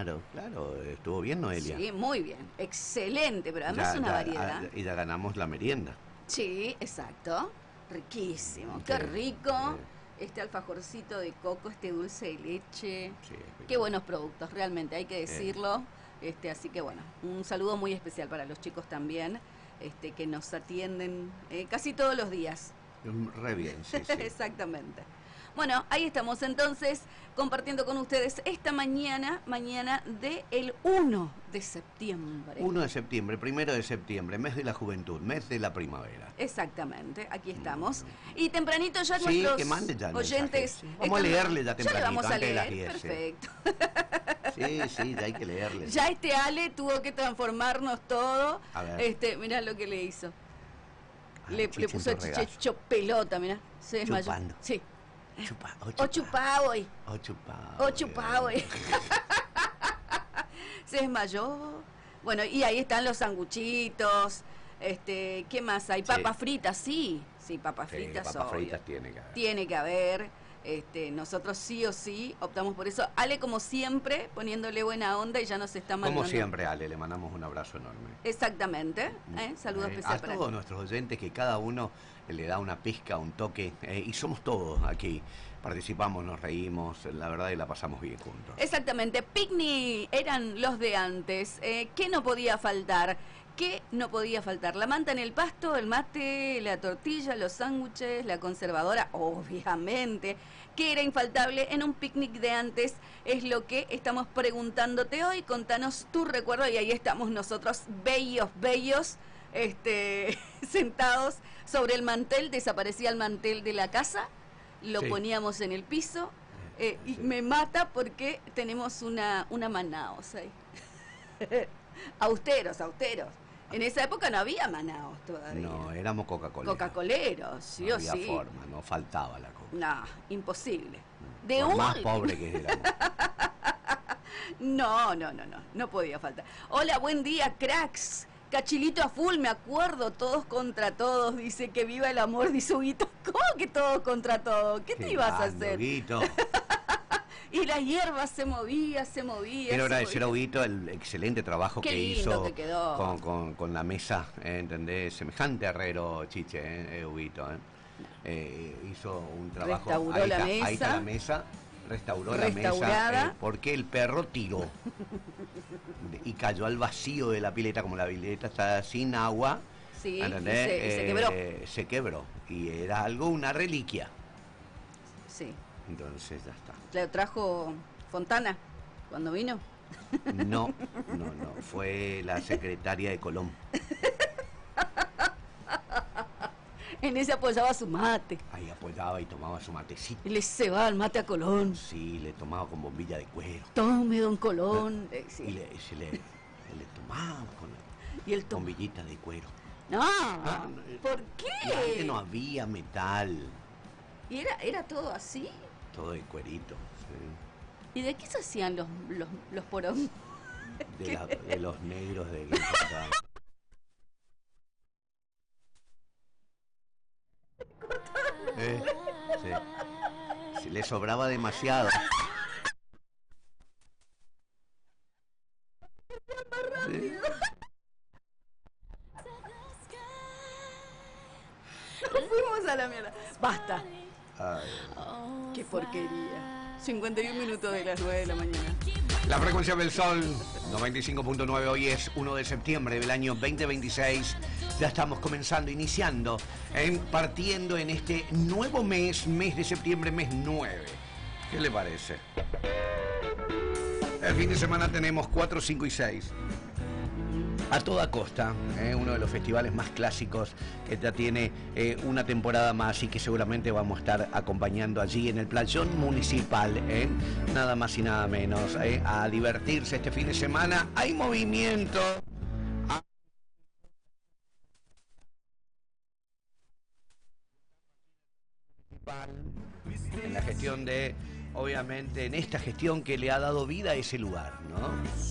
Claro, claro, estuvo bien, Noelia. Sí, muy bien, excelente, pero además Ya, una ya, variedad. y ya ganamos la merienda. Sí, exacto. Riquísimo, Sí, qué rico. sí, Este alfajorcito de coco, este dulce de leche. sí, Qué buenos productos, realmente, hay que eh, decirlo. Así que bueno, un saludo muy especial para los chicos también, que nos atienden casi todos los días. re bien, sí, sí. Exactamente. Bueno, ahí estamos entonces compartiendo con ustedes esta mañana del 1 de septiembre. 1 de septiembre, 1 de septiembre, mes de la juventud, mes de la primavera. Exactamente, aquí estamos. Y tempranito ya Sí, nuestros que mande ya el oyentes... mensaje. Sí, vamos a leerle ya le tempranito, vamos a antes de las leer, 10. perfecto. Sí, sí, ya hay que leerle. Ya Ale tuvo que transformarnos todo. A ver. Mirá lo que le hizo. Ay, Le Chiche puso en tu regazo. hecho pelota, mirá. Se desmayó. Chupando. Sí. Chupa, O chupá hoy. O chupá. O chupá hoy. Se desmayó. Bueno, y ahí están los sanguchitos. ¿Qué más hay? Papas fritas, sí. Sí, papas fritas. Papas obvio. fritas tiene que haber. Tiene que haber. Nosotros sí o sí optamos por eso. Ale, como siempre, poniéndole buena onda y ya nos está mandando. Como siempre, Ale, le mandamos un abrazo enorme. Exactamente. Saludo especial A para todos él. nuestros oyentes, que cada uno le da una pizca, un toque, y somos todos aquí. Participamos, nos reímos, la verdad que la pasamos bien juntos. Exactamente. Picnic eran los de antes. ¿Qué no podía faltar? ¿Qué no podía faltar? La manta en el pasto, el mate, la tortilla, los sándwiches, la conservadora, obviamente. ¿Qué era infaltable en un picnic de antes? Es lo que estamos preguntándote hoy. Contanos tu recuerdo y ahí estamos nosotros, bellos, sentados sobre el mantel. Desaparecía el mantel de la casa, lo Sí. poníamos en el piso. Y Sí. me mata porque tenemos una Manaos ahí. austeros. En esa época no había Manaos todavía. No, éramos Coca-Cola. Coca-Coleros, sí no o había sí. forma, no faltaba la Coca. No, imposible. Por más pobre que éramos. No podía faltar. Hola, buen día, cracks. Cachilito a full, me acuerdo, todos contra todos, dice que viva el amor, dice Huguito. ¿Cómo que todos contra todos? ¿Qué te ibas a hacer? Huguito. Y la hierba se movía. Quiero agradecer a Huguito el excelente trabajo que hizo que quedó. con la mesa, ¿entendés? Semejante herrero, Chiche, Huguito. Hizo un trabajo. Restauró la mesa. Ahí está la mesa. Restauró Restaurada. la mesa porque el perro tiró y cayó al vacío de la pileta. Como la pileta está sin agua, Sí, ¿entendés? se quebró. Se quebró y era una reliquia. Sí. Entonces ya está. ¿Le trajo Fontana cuando vino? No, fue la secretaria de Colón. En ese apoyaba su mate. Ahí apoyaba y tomaba su matecito. Y le cebaba el mate a Colón. Sí, le tomaba con bombilla de cuero. Tome, don Colón. Sí. Y le tomaba con Y el bombillita de cuero. No, No, ¿por Y antes qué? no había metal, ¿Y era todo así? todo de cuerito. Sí. ¿Y de qué se hacían los porón? De los negros de que importaban. Sí. Le sobraba demasiado. Sí. Fuimos a la mierda. Basta. Ay. Qué porquería. 51 minutos de las 9 de la mañana. La frecuencia del sol 95.9. Hoy es 1 de septiembre del año 2026. Ya estamos comenzando, iniciando, partiendo en este nuevo mes de septiembre, mes 9. ¿Qué le parece? El fin de semana tenemos 4, 5 y 6. A toda costa, uno de los festivales más clásicos que ya tiene una temporada más y que seguramente vamos a estar acompañando allí en el playón municipal, nada más y nada menos, a divertirse este fin de semana. Hay movimiento. En la gestión obviamente, en esta gestión que le ha dado vida a ese lugar, ¿no?